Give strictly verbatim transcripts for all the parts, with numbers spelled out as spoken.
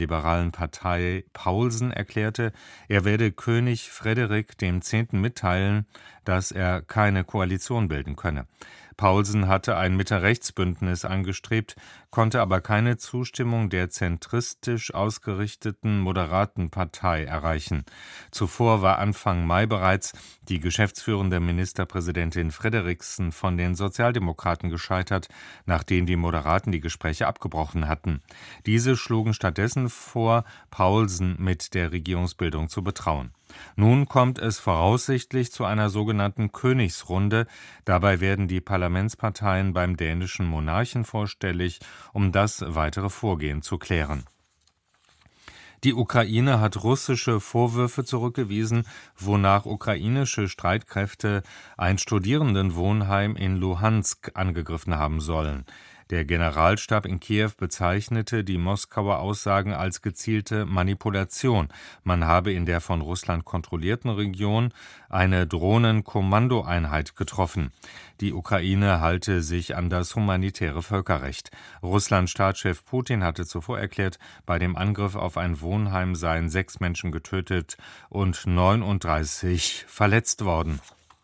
liberalen Partei Paulsen erklärte, er werde König Frederik dem Zehnten mitteilen, dass er keine Koalition bilden könne. Paulsen hatte ein Mitte-Rechts-Bündnis angestrebt, konnte aber keine Zustimmung der zentristisch ausgerichteten moderaten Partei erreichen. Zuvor war Anfang Mai bereits die geschäftsführende Ministerpräsidentin Frederiksen von den Sozialdemokraten gescheitert, nachdem die Moderaten die Gespräche abgebrochen hatten. Diese schlugen stattdessen vor, Paulsen mit der Regierungsbildung zu betrauen. Nun kommt es voraussichtlich zu einer sogenannten Königsrunde. Dabei werden die Parlamentsparteien beim dänischen Monarchen vorstellig, um das weitere Vorgehen zu klären. Die Ukraine hat russische Vorwürfe zurückgewiesen, wonach ukrainische Streitkräfte ein Studierendenwohnheim in Luhansk angegriffen haben sollen. Der Generalstab in Kiew bezeichnete die Moskauer Aussagen als gezielte Manipulation. Man habe in der von Russland kontrollierten Region eine Drohnenkommandoeinheit getroffen. Die Ukraine halte sich an das humanitäre Völkerrecht. Russlands Staatschef Putin hatte zuvor erklärt, bei dem Angriff auf ein Wohnheim seien sechs Menschen getötet und neununddreißig verletzt worden.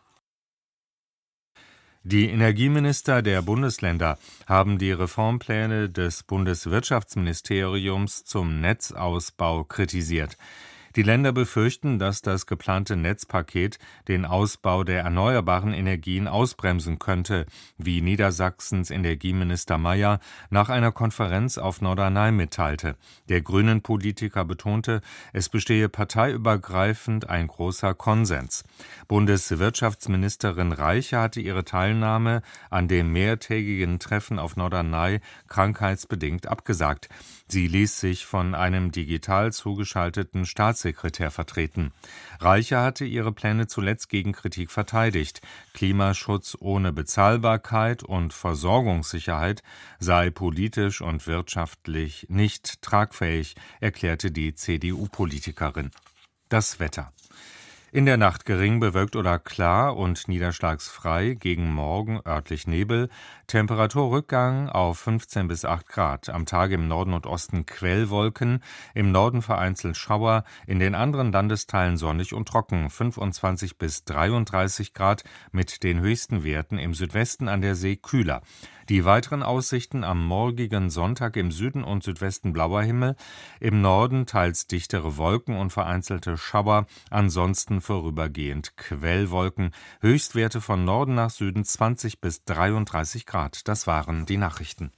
Die Energieminister der Bundesländer haben die Reformpläne des Bundeswirtschaftsministeriums zum Netzausbau kritisiert. Die Länder befürchten, dass das geplante Netzpaket den Ausbau der erneuerbaren Energien ausbremsen könnte, wie Niedersachsens Energieminister Mayer nach einer Konferenz auf Norderney mitteilte. Der Grünen-Politiker betonte, es bestehe parteiübergreifend ein großer Konsens. Bundeswirtschaftsministerin Reiche hatte ihre Teilnahme an dem mehrtägigen Treffen auf Norderney krankheitsbedingt abgesagt. Sie ließ sich von einem digital zugeschalteten Staatssekretär vertreten. Reiche hatte ihre Pläne zuletzt gegen Kritik verteidigt. Klimaschutz ohne Bezahlbarkeit und Versorgungssicherheit sei politisch und wirtschaftlich nicht tragfähig, erklärte die C D U-Politikerin. Das Wetter. In der Nacht gering bewölkt oder klar und niederschlagsfrei, gegen Morgen örtlich Nebel, Temperaturrückgang auf fünfzehn bis acht Grad, am Tage im Norden und Osten Quellwolken, im Norden vereinzelt Schauer, in den anderen Landesteilen sonnig und trocken, fünfundzwanzig bis dreiunddreißig Grad, mit den höchsten Werten im Südwesten an der See kühler. Die weiteren Aussichten am morgigen Sonntag im Süden und Südwesten blauer Himmel, im Norden teils dichtere Wolken und vereinzelte Schauer, ansonsten vorübergehend Quellwolken, Höchstwerte von Norden nach Süden zwanzig bis dreiunddreißig Grad. Das waren die Nachrichten.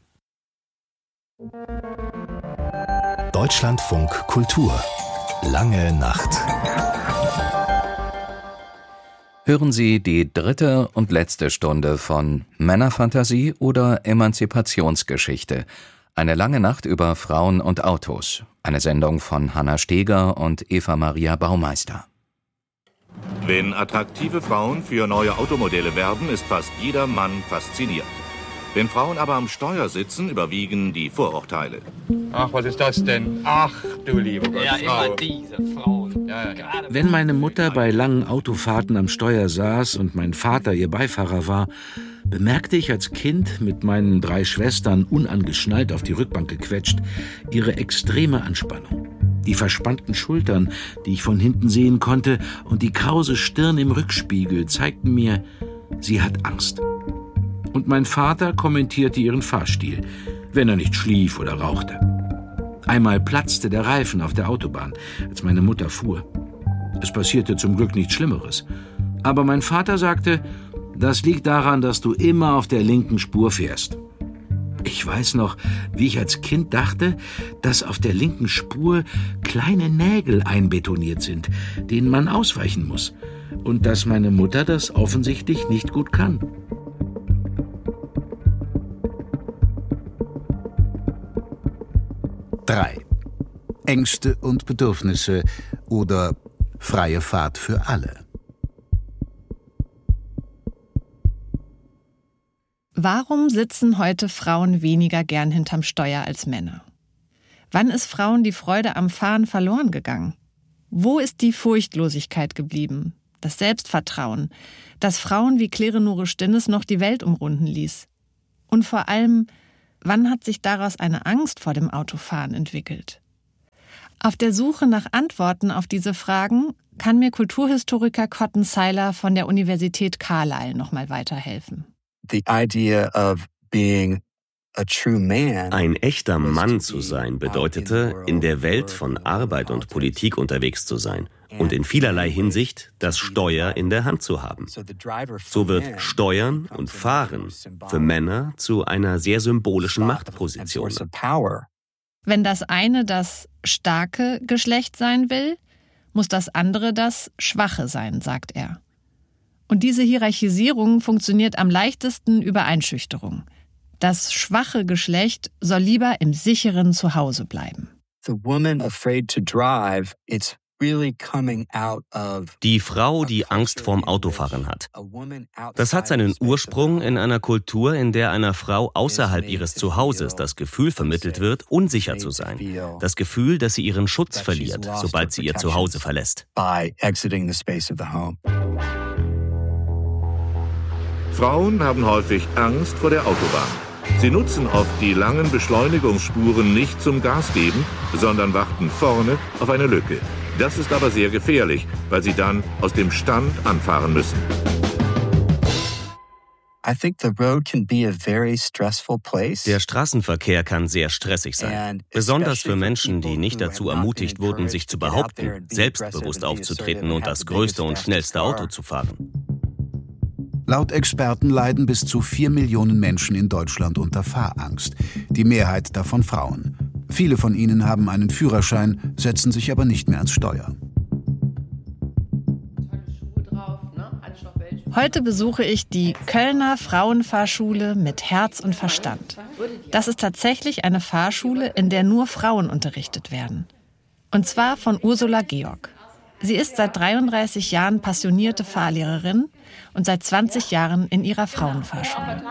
Deutschlandfunk Kultur. Lange Nacht. Hören Sie die dritte und letzte Stunde von Männerfantasie oder Emanzipationsgeschichte. Eine lange Nacht über Frauen und Autos. Eine Sendung von Hanna Steger und Eva-Maria Baumeister. Wenn attraktive Frauen für neue Automodelle werben, ist fast jeder Mann fasziniert. Wenn Frauen aber am Steuer sitzen, überwiegen die Vorurteile. Ach, was ist das denn? Ach, du liebe Gott, ja, Frau. immer diese Frauen. Ja, ja. Wenn meine Mutter bei langen Autofahrten am Steuer saß und mein Vater ihr Beifahrer war, bemerkte ich als Kind, mit meinen drei Schwestern unangeschnallt auf die Rückbank gequetscht, ihre extreme Anspannung. Die verspannten Schultern, die ich von hinten sehen konnte, und die krause Stirn im Rückspiegel zeigten mir, sie hat Angst. Und mein Vater kommentierte ihren Fahrstil, wenn er nicht schlief oder rauchte. Einmal platzte der Reifen auf der Autobahn, als meine Mutter fuhr. Es passierte zum Glück nichts Schlimmeres. Aber mein Vater sagte, das liegt daran, dass du immer auf der linken Spur fährst. Ich weiß noch, wie ich als Kind dachte, dass auf der linken Spur kleine Nägel einbetoniert sind, denen man ausweichen muss. Und dass meine Mutter das offensichtlich nicht gut kann. drei. Ängste und Bedürfnisse oder freie Fahrt für alle. Warum sitzen heute Frauen weniger gern hinterm Steuer als Männer? Wann ist Frauen die Freude am Fahren verloren gegangen? Wo ist die Furchtlosigkeit geblieben? Das Selbstvertrauen, das Frauen wie Claire-Nure Stinnes noch die Welt umrunden ließ? Und vor allem, wann hat sich daraus eine Angst vor dem Autofahren entwickelt? Auf der Suche nach Antworten auf diese Fragen kann mir Kulturhistoriker Cotton Seiler von der Universität Carlisle noch mal weiterhelfen. The idea of being a true man. Ein echter Mann zu sein bedeutete, in der Welt von Arbeit und Politik unterwegs zu sein und in vielerlei Hinsicht das Steuer in der Hand zu haben. So wird Steuern und Fahren für Männer zu einer sehr symbolischen Machtposition. Wenn das eine das starke Geschlecht sein will, muss das andere das schwache sein, sagt er. Und diese Hierarchisierung funktioniert am leichtesten über Einschüchterung. Das schwache Geschlecht soll lieber im sicheren Zuhause bleiben. The woman afraid to drive, it's Die Frau, die Angst vorm Autofahren hat. Das hat seinen Ursprung in einer Kultur, in der einer Frau außerhalb ihres Zuhauses das Gefühl vermittelt wird, unsicher zu sein. Das Gefühl, dass sie ihren Schutz verliert, sobald sie ihr Zuhause verlässt. Frauen haben häufig Angst vor der Autobahn. Sie nutzen oft die langen Beschleunigungsspuren nicht zum Gas geben, sondern warten vorne auf eine Lücke. Das ist aber sehr gefährlich, weil sie dann aus dem Stand anfahren müssen. Der Straßenverkehr kann sehr stressig sein, besonders für Menschen, die nicht dazu ermutigt wurden, sich zu behaupten, selbstbewusst aufzutreten und das größte und schnellste Auto zu fahren. Laut Experten leiden bis zu vier Millionen Menschen in Deutschland unter Fahrangst, die Mehrheit davon Frauen. Viele von ihnen haben einen Führerschein, setzen sich aber nicht mehr ans Steuer. Heute besuche ich die Kölner Frauenfahrschule mit Herz und Verstand. Das ist tatsächlich eine Fahrschule, in der nur Frauen unterrichtet werden. Und zwar von Ursula Georg. Sie ist seit dreiunddreißig Jahren passionierte Fahrlehrerin und seit zwanzig Jahren in ihrer Frauenfahrschule.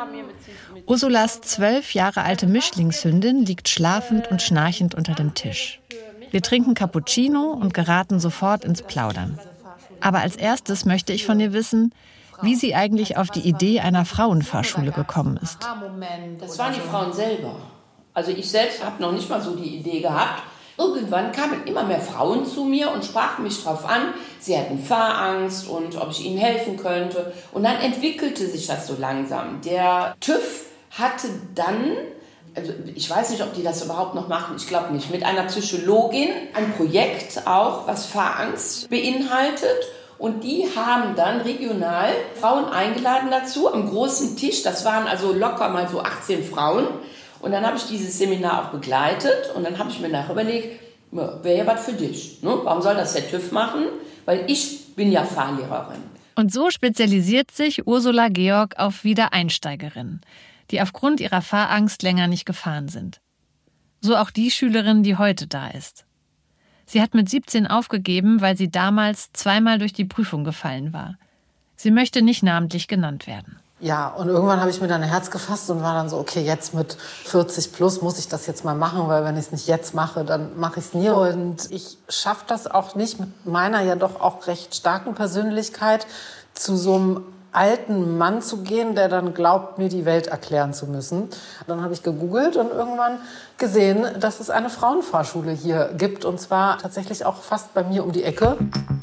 Ursulas zwölf Jahre alte Mischlingshündin liegt schlafend und schnarchend unter dem Tisch. Wir trinken Cappuccino und geraten sofort ins Plaudern. Aber als erstes möchte ich von ihr wissen, wie sie eigentlich auf die Idee einer Frauenfahrschule gekommen ist. Das waren die Frauen selber. Also ich selbst habe noch nicht mal so die Idee gehabt. Irgendwann kamen immer mehr Frauen zu mir und sprachen mich darauf an, sie hatten Fahrangst und ob ich ihnen helfen könnte. Und dann entwickelte sich das so langsam. Der TÜV hatte dann, also ich weiß nicht, ob die das überhaupt noch machen, ich glaube nicht, mit einer Psychologin ein Projekt auch, was Fahrangst beinhaltet. Und die haben dann regional Frauen eingeladen dazu, am großen Tisch, das waren also locker mal so achtzehn Frauen. Und dann habe ich dieses Seminar auch begleitet und dann habe ich mir nachher überlegt, wäre ja was für dich. Ne? Warum soll das der TÜV machen? Weil ich bin ja Fahrlehrerin. Und so spezialisiert sich Ursula Georg auf Wiedereinsteigerinnen, die aufgrund ihrer Fahrangst länger nicht gefahren sind. So auch die Schülerin, die heute da ist. Sie hat mit siebzehn aufgegeben, weil sie damals zweimal durch die Prüfung gefallen war. Sie möchte nicht namentlich genannt werden. Ja, und irgendwann habe ich mir dann ein Herz gefasst und war dann so, okay, jetzt mit vierzig plus muss ich das jetzt mal machen, weil wenn ich es nicht jetzt mache, dann mache ich es nie. Und ich schaffe das auch nicht mit meiner ja doch auch recht starken Persönlichkeit zu so einem alten Mann zu gehen, der dann glaubt, mir die Welt erklären zu müssen. Dann habe ich gegoogelt und irgendwann gesehen, dass es eine Frauenfahrschule hier gibt und zwar tatsächlich auch fast bei mir um die Ecke.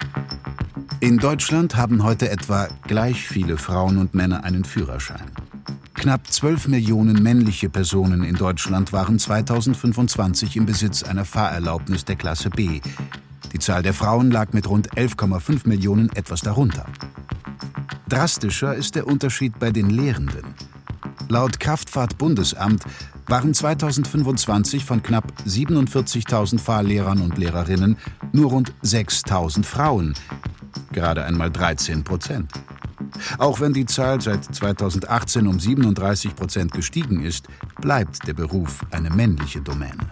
In Deutschland haben heute etwa gleich viele Frauen und Männer einen Führerschein. Knapp zwölf Millionen männliche Personen in Deutschland waren zweitausendfünfundzwanzig im Besitz einer Fahrerlaubnis der Klasse B. Die Zahl der Frauen lag mit rund elf Komma fünf Millionen etwas darunter. Drastischer ist der Unterschied bei den Lehrenden. Laut Kraftfahrt-Bundesamt waren zweitausendfünfundzwanzig von knapp siebenundvierzigtausend Fahrlehrern und Lehrerinnen nur rund sechstausend Frauen, gerade einmal dreizehn Prozent. Auch wenn die Zahl seit zweitausendachtzehn um siebenunddreißig Prozent gestiegen ist, bleibt der Beruf eine männliche Domäne.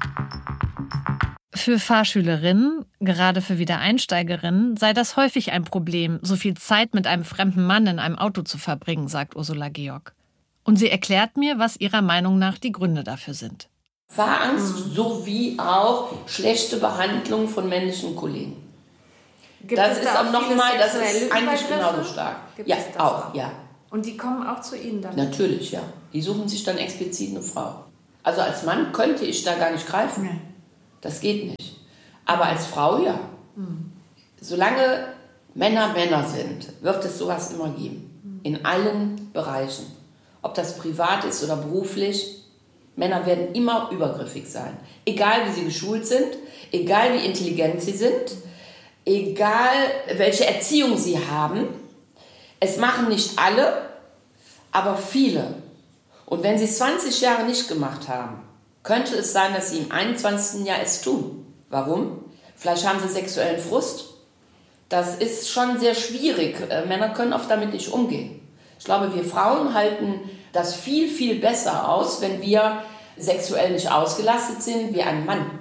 Für Fahrschülerinnen, gerade für Wiedereinsteigerinnen, sei das häufig ein Problem, so viel Zeit mit einem fremden Mann in einem Auto zu verbringen, sagt Ursula Georg. Und sie erklärt mir, was ihrer Meinung nach die Gründe dafür sind. Fahrangst sowie auch schlechte Behandlung von männlichen Kollegen. Gibt das ist da auch nochmal, das ist eigentlich genauso stark. Gibt ja, auch, auch, ja. Und die kommen auch zu Ihnen dann? Natürlich, ja. Die suchen sich dann explizit eine Frau. Also als Mann könnte ich da gar nicht greifen. Nee. Das geht nicht. Aber als Frau, ja. Mhm. Solange Männer Männer sind, wird es sowas immer geben. In allen Bereichen. Ob das privat ist oder beruflich. Männer werden immer übergriffig sein. Egal wie sie geschult sind, egal wie intelligent sie sind, egal welche Erziehung sie haben. Es machen nicht alle, aber viele. Und wenn sie es zwanzig Jahre nicht gemacht haben, könnte es sein, dass sie im einundzwanzigsten Jahr es tun. Warum? Vielleicht haben sie sexuellen Frust. Das ist schon sehr schwierig. Männer können oft damit nicht umgehen. Ich glaube, wir Frauen halten das viel, viel besser aus, wenn wir sexuell nicht ausgelastet sind wie ein Mann.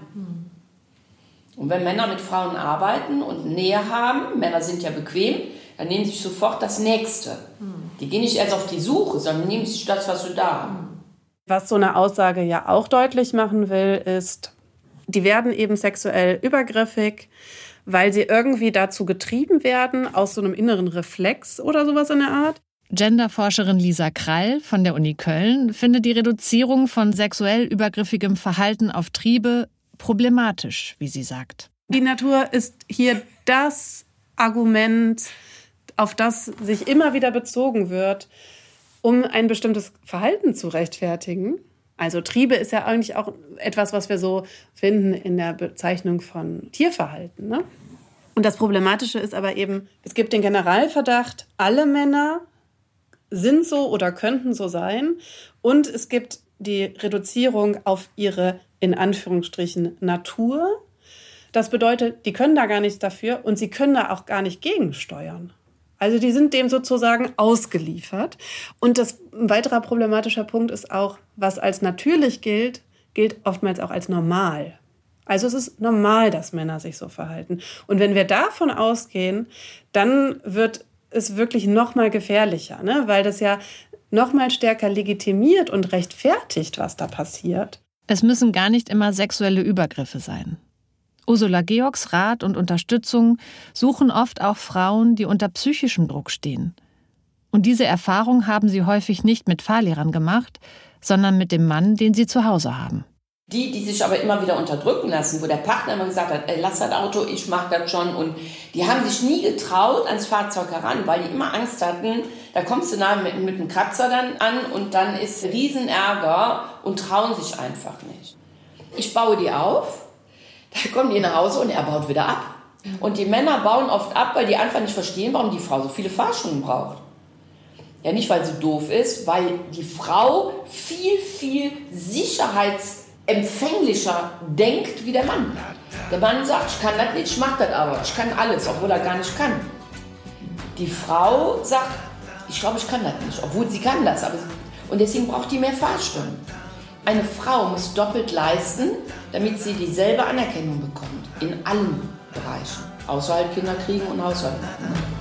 Und wenn Männer mit Frauen arbeiten und Nähe haben, Männer sind ja bequem, dann nehmen sie sich sofort das Nächste. Die gehen nicht erst auf die Suche, sondern nehmen sich das, was sie da haben. Was so eine Aussage ja auch deutlich machen will, ist, die werden eben sexuell übergriffig, weil sie irgendwie dazu getrieben werden, aus so einem inneren Reflex oder sowas in der Art. Genderforscherin Lisa Krall von der Uni Köln findet die Reduzierung von sexuell übergriffigem Verhalten auf Triebe problematisch, wie sie sagt. Die Natur ist hier das Argument, auf das sich immer wieder bezogen wird, um ein bestimmtes Verhalten zu rechtfertigen. Also Triebe ist ja eigentlich auch etwas, was wir so finden in der Bezeichnung von Tierverhalten, ne? Und das Problematische ist aber eben, es gibt den Generalverdacht, alle Männer sind so oder könnten so sein. Und es gibt die Reduzierung auf ihre, in Anführungsstrichen, Natur. Das bedeutet, die können da gar nichts dafür und sie können da auch gar nicht gegensteuern. Also die sind dem sozusagen ausgeliefert. Und das, ein weiterer problematischer Punkt ist auch, was als natürlich gilt, gilt oftmals auch als normal. Also es ist normal, dass Männer sich so verhalten. Und wenn wir davon ausgehen, dann wird es wirklich noch mal gefährlicher, ne? Weil das ja noch mal stärker legitimiert und rechtfertigt, was da passiert. Es müssen gar nicht immer sexuelle Übergriffe sein. Ursula Georgs Rat und Unterstützung suchen oft auch Frauen, die unter psychischem Druck stehen. Und diese Erfahrung haben sie häufig nicht mit Fahrlehrern gemacht, sondern mit dem Mann, den sie zu Hause haben. Die, die sich aber immer wieder unterdrücken lassen, wo der Partner immer gesagt hat, ey, lass das Auto, ich mach das schon. Und die haben sich nie getraut ans Fahrzeug heran, weil die immer Angst hatten, da kommst du nahe mit, mit einem Kratzer dann an und dann ist Riesenärger und trauen sich einfach nicht. Ich baue die auf, da kommen die nach Hause und er baut wieder ab. Und die Männer bauen oft ab, weil die einfach nicht verstehen, warum die Frau so viele Fahrschulen braucht. Ja, nicht, weil sie doof ist, weil die Frau viel, viel Sicherheits empfänglicher denkt wie der Mann. Der Mann sagt, ich kann das nicht, ich mach das aber. Ich kann alles, obwohl er gar nicht kann. Die Frau sagt, ich glaube, ich kann das nicht, obwohl sie kann das. Aber und deswegen braucht die mehr Fahrstunden. Eine Frau muss doppelt leisten, damit sie dieselbe Anerkennung bekommt. In allen Bereichen. Außer halt Kinder kriegen und Haushalt machen.